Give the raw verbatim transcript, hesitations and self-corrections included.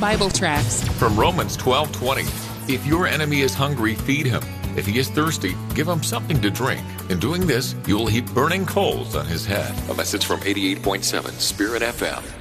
Bible tracts. From Romans twelve twenty, if your enemy is hungry, feed him. If he is thirsty, give him something to drink. In doing this, you will heap burning coals on his head. A message from eighty-eight point seven Spirit F M.